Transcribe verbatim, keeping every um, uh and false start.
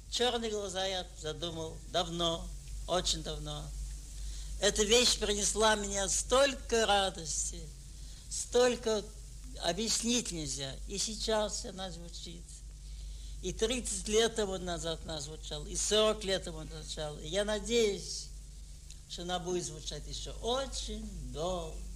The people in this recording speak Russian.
Черные глаза я задумал давно, очень давно. Эта вещь принесла мне столько радости, столько объяснить нельзя. И сейчас она звучит. И тридцать лет тому назад она звучала, и сорок лет тому звучала. И я надеюсь, что она будет звучать еще очень долго.